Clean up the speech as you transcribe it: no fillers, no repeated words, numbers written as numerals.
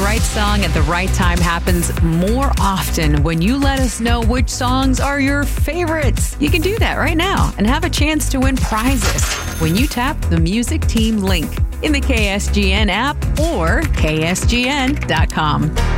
right song at the right time happens more often when you let us know which songs are your favorites. You can do that right now and have a chance to win prizes when you tap the Music Team link in the KSGN app or ksgn.com.